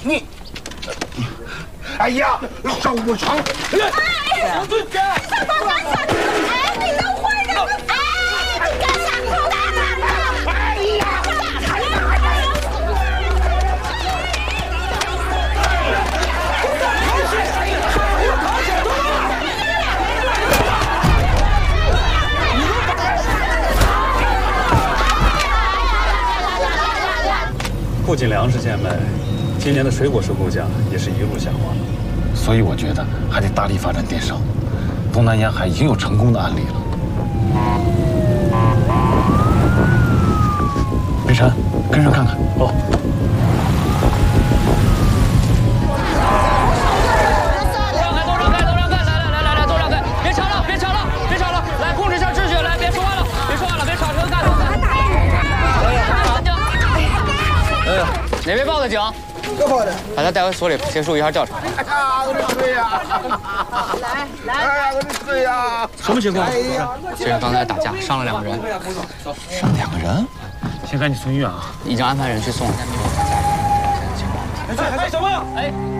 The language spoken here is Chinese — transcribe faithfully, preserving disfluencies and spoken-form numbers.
你，哎呀，手不长！ 哎，小军姐，上房间去！哎，你等会儿呢！哎，你干啥？哎呀！ 不仅粮食贱卖，今年的水果收购价也是一路下滑。 所以我觉得还得大力发展电商。东南沿海已经有成功的案例了。北辰，跟上看看。哦。 让开，都让开，都让开！来来来来来，都让开！别吵了，别吵了，别吵了！来，控制一下秩序，来，别说话了，别说话了，别吵车干！安静。哎呀，哪位报的警？ 这报的。 把他带回所里结束一下调查。 哎呀，我的腿呀！ 来来， 哎呀，我的腿呀！ 什么情况？ 哎呀， 这是刚才打架伤了两个人， 伤两个人， 先赶紧送医院啊！ 已经安排人去送了。 哎，什么呀？哎。